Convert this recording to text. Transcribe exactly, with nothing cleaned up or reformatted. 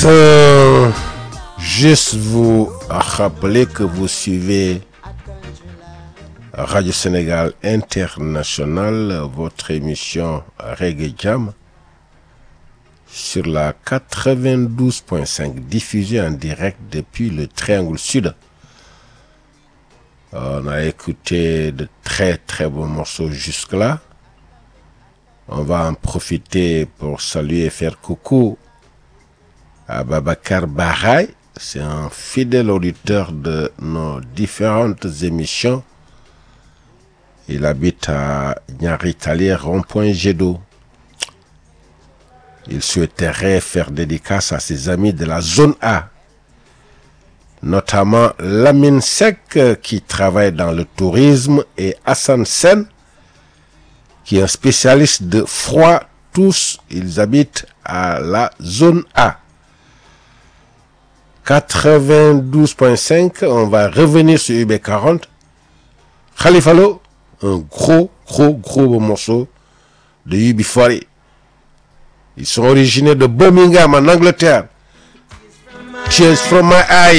Euh, juste vous rappeler que vous suivez Radio Sénégal International, votre émission Reggae Jam sur la quatre-vingt-douze point cinq, diffusée en direct depuis le Triangle Sud. On a écouté de très très bons morceaux jusque-là. On va en profiter pour saluer et faire coucou à Babacar Baray. C'est un fidèle auditeur de nos différentes émissions. Il habite à Niaritali, rond-point Jet d'eau. Il souhaiterait faire dédicace à ses amis de la zone A, notamment Lamine Sek qui travaille dans le tourisme et Hassan Sen qui est un spécialiste de froid. Tous, ils habitent à la zone A. quatre-vingt-douze point cinq, on va revenir sur U B quarante. Khalifa Lo, un gros, gros, gros morceau de U B quarante. Ils sont originaires de Birmingham en Angleterre. Cheers from my eye.